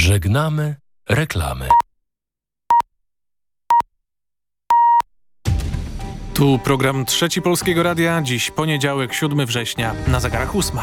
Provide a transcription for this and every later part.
Żegnamy reklamy. Tu program Trzeci Polskiego Radia. Dziś poniedziałek, 7 września, na zegarach 8.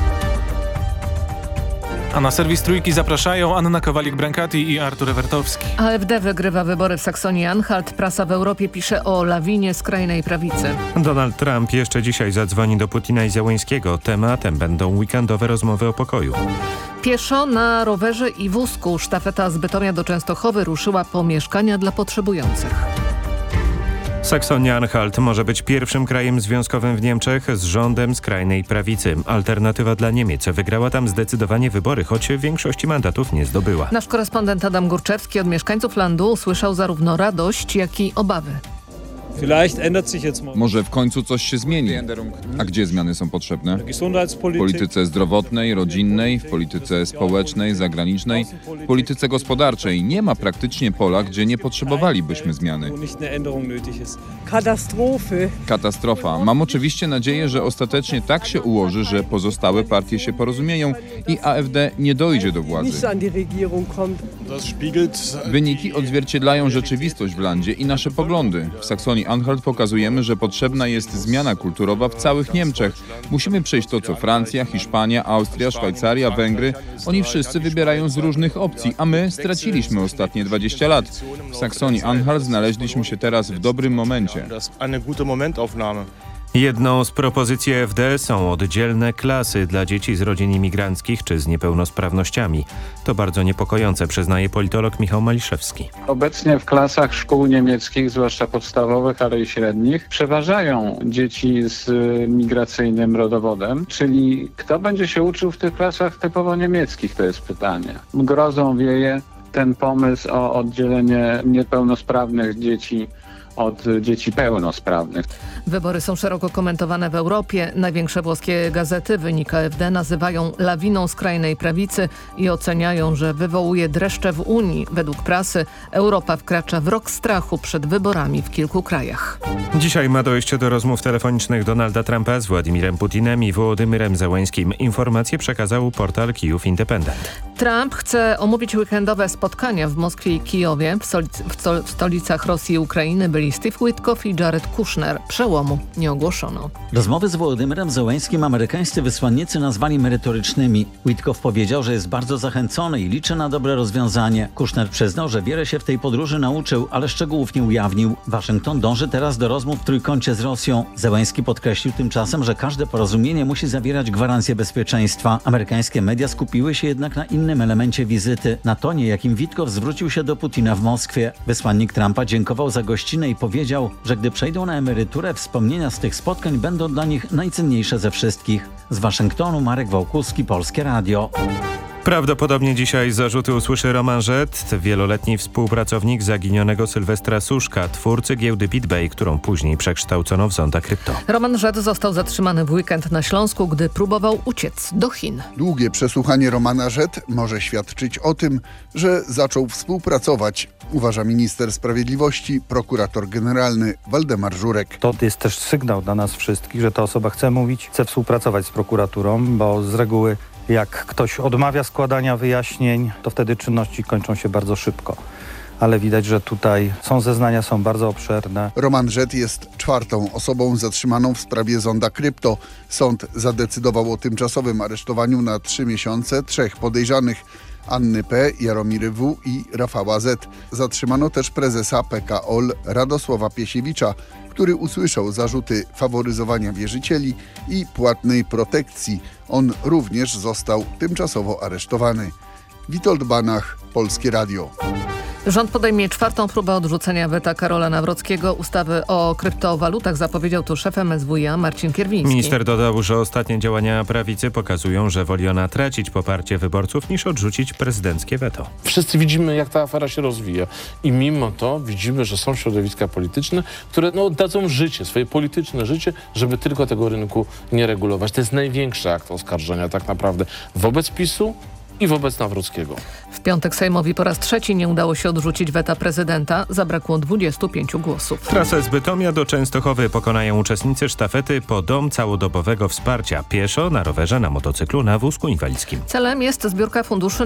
A na serwis Trójki zapraszają Anna Kowalik-Brankati i Artur Ewertowski. AfD wygrywa wybory w Saksonii-Anhalt. Prasa w Europie pisze o lawinie skrajnej prawicy. Donald Trump jeszcze dzisiaj zadzwoni do Putina i Zełenskiego. Tematem będą weekendowe rozmowy o pokoju. Pieszo, na rowerze i wózku. Sztafeta z Bytomia do Częstochowy ruszyła po mieszkania dla potrzebujących. Saksonia-Anhalt może być pierwszym krajem związkowym w Niemczech z rządem skrajnej prawicy. Alternatywa dla Niemiec wygrała tam zdecydowanie wybory, choć większości mandatów nie zdobyła. Nasz korespondent Adam Górczewski od mieszkańców landu usłyszał zarówno radość, jak i obawy. Może w końcu coś się zmieni. A gdzie zmiany są potrzebne? W polityce zdrowotnej, rodzinnej, w polityce społecznej, zagranicznej, w polityce gospodarczej. Nie ma praktycznie pola, gdzie nie potrzebowalibyśmy zmiany. Katastrofa. Mam oczywiście nadzieję, że ostatecznie tak się ułoży, że pozostałe partie się porozumieją i AfD nie dojdzie do władzy. Wyniki odzwierciedlają rzeczywistość w landzie i nasze poglądy. W Saksonii-Anhalt pokazujemy, że potrzebna jest zmiana kulturowa w całych Niemczech. Musimy przejść to, co Francja, Hiszpania, Austria, Szwajcaria, Węgry. Oni wszyscy wybierają z różnych opcji, a my straciliśmy ostatnie 20 lat. W Saksonii-Anhalt znaleźliśmy się teraz w dobrym momencie. Jedną z propozycji AfD są oddzielne klasy dla dzieci z rodzin imigranckich czy z niepełnosprawnościami. To bardzo niepokojące, przyznaje politolog Michał Maliszewski. Obecnie w klasach szkół niemieckich, zwłaszcza podstawowych, ale i średnich, przeważają dzieci z migracyjnym rodowodem, czyli kto będzie się uczył w tych klasach typowo niemieckich, to jest pytanie. Grozą wieje ten pomysł o oddzielenie niepełnosprawnych dzieci od dzieci pełnosprawnych. Wybory są szeroko komentowane w Europie. Największe włoskie gazety wynik AfD nazywają lawiną skrajnej prawicy i oceniają, że wywołuje dreszcze w Unii. Według prasy Europa wkracza w rok strachu przed wyborami w kilku krajach. Dzisiaj ma dojść do rozmów telefonicznych Donalda Trumpa z Władimirem Putinem i Wołodymyrem Zełenskim. Informacje przekazał portal Kijów Independent. Trump chce omówić weekendowe spotkania w Moskwie i Kijowie. W stolicach Rosji i Ukrainy byli Steve Witkoff i Jared Kushner. Przełomu nie ogłoszono. Rozmowy z Wołodymyrem Zełenskim amerykańscy wysłannicy nazwali merytorycznymi. Witkoff powiedział, że jest bardzo zachęcony i liczy na dobre rozwiązanie. Kushner przyznał, że wiele się w tej podróży nauczył, ale szczegółów nie ujawnił. Waszyngton dąży teraz do rozmów w trójkącie z Rosją. Zełenski podkreślił tymczasem, że każde porozumienie musi zawierać gwarancję bezpieczeństwa. Amerykańskie media skupiły się jednak na innym elemencie wizyty, na tonie, jakim Witkoff zwrócił się do Putina w Moskwie. Wysłannik Trumpa dziękował za gościnę i powiedział, że gdy przejdą na emeryturę, wspomnienia z tych spotkań będą dla nich najcenniejsze ze wszystkich. Z Waszyngtonu Marek Wałkuski, Polskie Radio. Prawdopodobnie dzisiaj zarzuty usłyszy Roman Żet, wieloletni współpracownik zaginionego Sylwestra Suszka, twórcy giełdy BitBay, którą później przekształcono w Zonda Krypto. Roman Żet został zatrzymany w weekend na Śląsku, gdy próbował uciec do Chin. Długie przesłuchanie Romana Żet może świadczyć o tym, że zaczął współpracować, uważa minister sprawiedliwości, prokurator generalny Waldemar Żurek. To jest też sygnał dla nas wszystkich, że ta osoba chce mówić, chce współpracować z prokuraturą, bo z reguły jak ktoś odmawia składania wyjaśnień, to wtedy czynności kończą się bardzo szybko. Ale widać, że tutaj zeznania są bardzo obszerne. Roman Żet jest czwartą osobą zatrzymaną w sprawie Zonda Krypto. Sąd zadecydował o tymczasowym aresztowaniu na 3 miesiące 3 podejrzanych: Anny P., Jaromiry W. i Rafała Z. Zatrzymano też prezesa PKOL Radosława Piesiewicza, który usłyszał zarzuty faworyzowania wierzycieli i płatnej protekcji. On również został tymczasowo aresztowany. Witold Banach, Polskie Radio. Rząd podejmie czwartą próbę odrzucenia weta Karola Nawrockiego. Ustawy o kryptowalutach zapowiedział tu szef MSWiA Marcin Kierwiński. Minister dodał, że ostatnie działania prawicy pokazują, że woli ona tracić poparcie wyborców niż odrzucić prezydenckie weto. Wszyscy widzimy, jak ta afera się rozwija i mimo to widzimy, że są środowiska polityczne, które dadzą życie, swoje polityczne życie, żeby tylko tego rynku nie regulować. To jest największy akt oskarżenia tak naprawdę wobec PiS-u i wobec Nawrockiego. W piątek Sejmowi po raz trzeci nie udało się odrzucić weta prezydenta. Zabrakło 25 głosów. Trasę z Bytomia do Częstochowy pokonają uczestnicy sztafety po dom całodobowego wsparcia. Pieszo, na rowerze, na motocyklu, na wózku inwalidzkim. Celem jest zbiórka funduszy